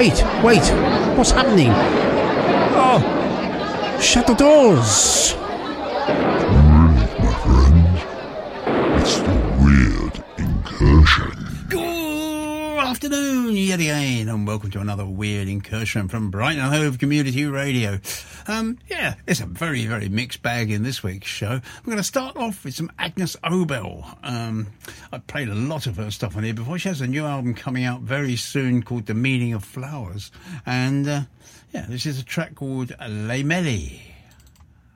Wait, what's happening? Oh, shut the doors. My friend, it's the Weird Incursion. Good afternoon yet again, and welcome to another Weird Incursion from Brighton and Hove Community Radio. It's a very, very mixed bag in this week's show. We're going to start off with some Agnes Obel. I've played a lot of her stuff on here before. She has a new album coming out very soon called The Meaning of Flowers. And, this is a track called Les Mêlées.